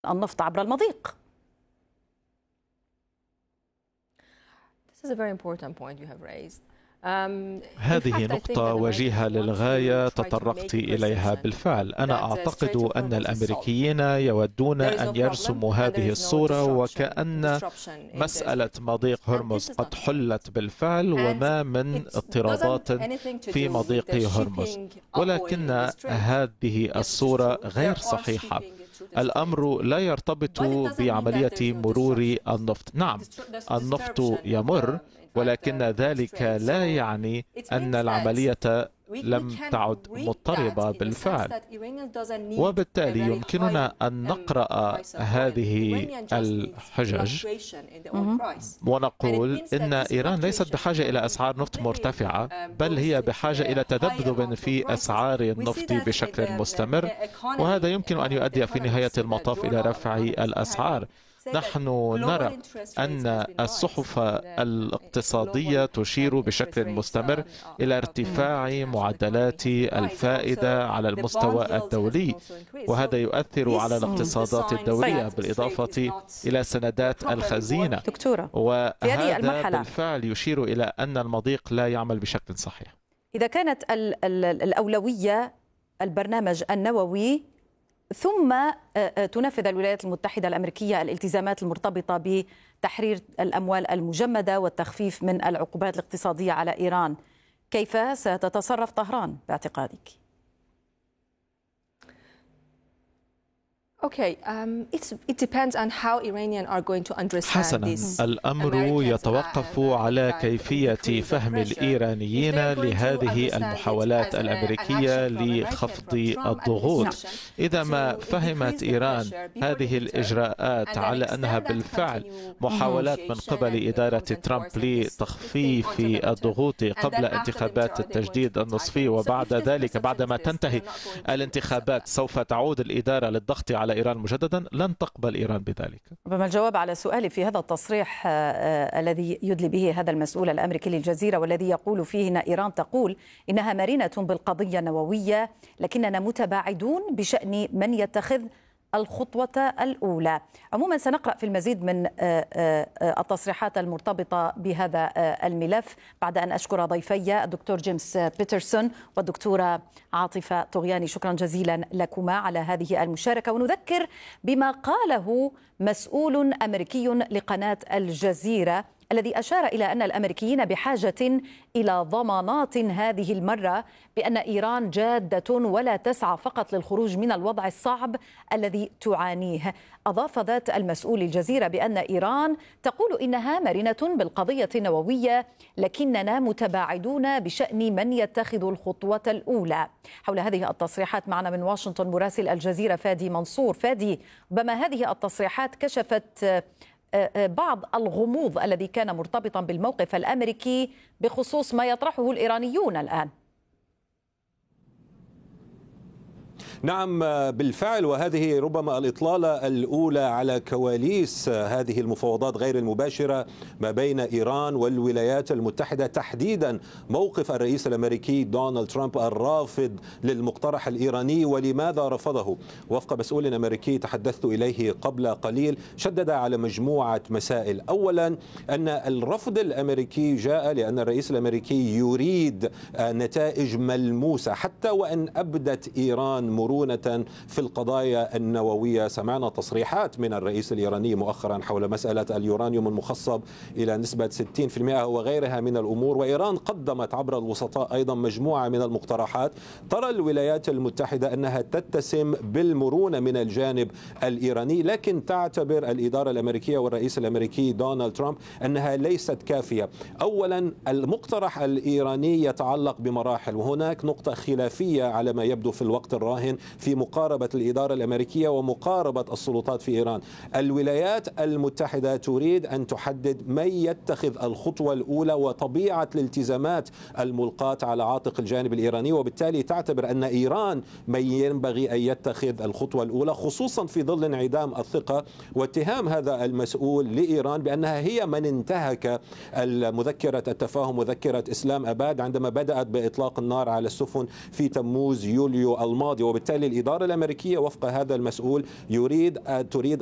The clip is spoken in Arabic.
النفط عبر المضيق. This is a very important point you have raised. هذه نقطة وجيهة للغاية تطرقت إليها بالفعل. أنا أعتقد أن الأمريكيين يودون أن يرسموا هذه الصورة وكأن مسألة مضيق هرمز قد حلت بالفعل وما من اضطرابات في مضيق هرمز، ولكن هذه الصورة غير صحيحة. الأمر لا يرتبط بعملية مرور النفط. نعم، النفط يمر، ولكن ذلك لا يعني أن العملية لم تعد مضطربة بالفعل، وبالتالي يمكننا أن نقرأ هذه الحجج ونقول إن إيران ليست بحاجة إلى أسعار نفط مرتفعة، بل هي بحاجة إلى تذبذب في أسعار النفط بشكل مستمر، وهذا يمكن أن يؤدي في نهاية المطاف إلى رفع الأسعار. نحن نرى أن الصحف الاقتصادية تشير بشكل مستمر إلى ارتفاع معدلات الفائدة على المستوى الدولي، وهذا يؤثر على الاقتصادات الدولية بالإضافة إلى سندات الخزينة، وهذا بالفعل يشير إلى أن المضيق لا يعمل بشكل صحيح. إذا كانت الأولوية البرنامج النووي، ثم تنفذ الولايات المتحدة الأمريكية الالتزامات المرتبطة بتحرير الأموال المجمدة والتخفيف من العقوبات الاقتصادية على إيران، كيف ستتصرف طهران باعتقادك؟ حسنا، الأمر يتوقف على كيفية فهم الإيرانيين لهذه المحاولات الأمريكية لخفض الضغوط. إذا ما فهمت إيران هذه الإجراءات على أنها بالفعل محاولات من قبل إدارة ترامب لتخفيف الضغوط قبل انتخابات التجديد النصفي، وبعد ذلك بعدما تنتهي الانتخابات سوف تعود الإدارة للضغط على إيران مجددا، لن تقبل إيران بذلك. ربما الجواب على سؤالي في هذا التصريح الذي يدلي به هذا المسؤول الأمريكي للجزيرة، والذي يقول فيه أن إيران تقول إنها مرنة بالقضية النووية، لكننا متباعدون بشأن من يتخذ الخطوة الأولى. عموما سنقرأ في المزيد من التصريحات المرتبطة بهذا الملف بعد أن أشكر ضيفي الدكتور جيمس بيترسون والدكتورة عاطفة طغياني. شكرا جزيلا لكما على هذه المشاركة. ونذكر بما قاله مسؤول أمريكي لقناة الجزيرة الذي أشار إلى أن الأمريكيين بحاجة إلى ضمانات هذه المرة بأن إيران جادة ولا تسعى فقط للخروج من الوضع الصعب الذي تعانيه. أضاف ذات المسؤول الجزيرة بأن إيران تقول إنها مرنة بالقضية النووية، لكننا متباعدون بشأن من يتخذ الخطوة الأولى. حول هذه التصريحات معنا من واشنطن مراسل الجزيرة فادي منصور. فادي، ربما هذه التصريحات كشفت بعض الغموض الذي كان مرتبطا بالموقف الأمريكي بخصوص ما يطرحه الإيرانيون الآن. نعم بالفعل، وهذه ربما الإطلالة الأولى على كواليس هذه المفاوضات غير المباشرة ما بين إيران والولايات المتحدة، تحديدا موقف الرئيس الأمريكي دونالد ترامب الرافض للمقترح الإيراني. ولماذا رفضه؟ وفق مسؤول أمريكي تحدثت إليه قبل قليل، شدد على مجموعة مسائل. أولا، أن الرفض الأمريكي جاء لأن الرئيس الأمريكي يريد نتائج ملموسة، حتى وأن أبدت إيران مرونة في القضايا النووية. سمعنا تصريحات من الرئيس الإيراني مؤخرا حول مسألة اليورانيوم المخصب إلى نسبة 60% وغيرها من الأمور، وإيران قدمت عبر الوسطاء أيضا مجموعة من المقترحات. ترى الولايات المتحدة أنها تتسم بالمرونة من الجانب الإيراني، لكن تعتبر الإدارة الأمريكية والرئيس الأمريكي دونالد ترامب أنها ليست كافية. أولا، المقترح الإيراني يتعلق بمراحل، وهناك نقطة خلافية على ما يبدو في الوقت الراهن في مقاربة الإدارة الأمريكية ومقاربة السلطات في إيران. الولايات المتحدة تريد أن تحدد من يتخذ الخطوة الأولى وطبيعة الالتزامات الملقاة على عاتق الجانب الإيراني، وبالتالي تعتبر أن إيران من ينبغي أن يتخذ الخطوة الأولى، خصوصا في ظل انعدام الثقة واتهام هذا المسؤول لإيران بأنها هي من انتهك مذكرة التفاهم، مذكرة إسلام أباد، عندما بدأت بإطلاق النار على السفن في تموز يوليو الماضي. وبالتالي وبالتالي الإدارة الأمريكية وفق هذا المسؤول تريد